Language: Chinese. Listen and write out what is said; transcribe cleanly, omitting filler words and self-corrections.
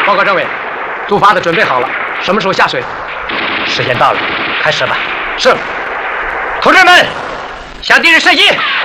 报告政委，毒筏子准备好了，什么时候下水？ 时间到了，开始吧。 是。 同志们，向敌人射击！